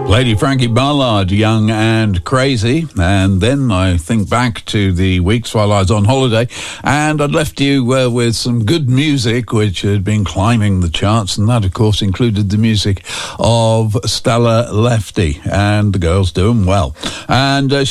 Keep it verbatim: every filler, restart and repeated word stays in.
Lady Frankie Ballard, Young and Crazy. And then I think back to the weeks while I was on holiday, and I'd left you uh, with some good music which had been climbing the charts, and that of course included the music of Stella Lefty, and the girl's doing well. And uh,